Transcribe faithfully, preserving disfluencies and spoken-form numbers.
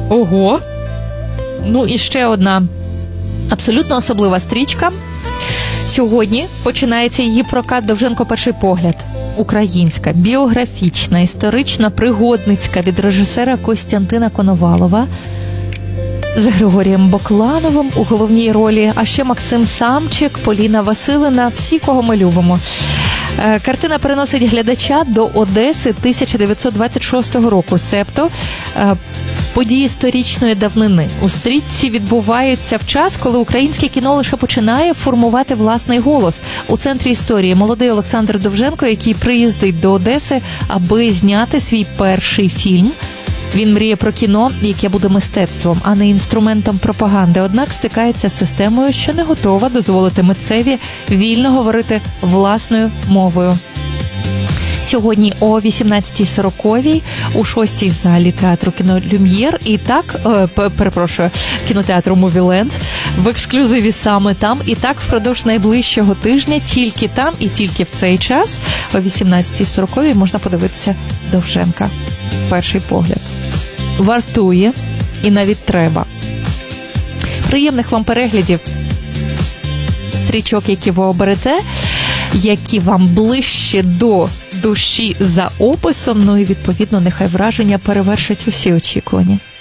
Ого! Ну і ще одна абсолютно особлива стрічка. Сьогодні починається її прокат «Довженко. Перший погляд». Українська, біографічна, історична, пригодницька від режисера Костянтина Коновалова з Григорієм Боклановим у головній ролі, а ще Максим Самчик, Поліна Василина, всі, кого ми любимо. Картина переносить глядача до Одеси тисяча дев'ятсот двадцять шостого року, себто події сторічної давнини. У стрічці відбуваються в час, коли українське кіно лише починає формувати власний голос. У центрі історії молодий Олександр Довженко, який приїздить до Одеси, аби зняти свій перший фільм. Він мріє про кіно, яке буде мистецтвом, а не інструментом пропаганди. Однак стикається з системою, що не готова дозволити митцеві вільно говорити власною мовою. Сьогодні о вісімнадцятій сорок у шостій залі театру кіно «Люм'єр» і так, е, перепрошую, кінотеатру «Мувіленд» в ексклюзиві саме там і так впродовж найближчого тижня тільки там і тільки в цей час о вісімнадцятій сорок можна подивитися Довженка. Перший погляд. Вартує і навіть треба. Приємних вам переглядів стрічок, які ви оберете, які вам ближче до душі за описом, ну і відповідно нехай враження перевершать усі очікування.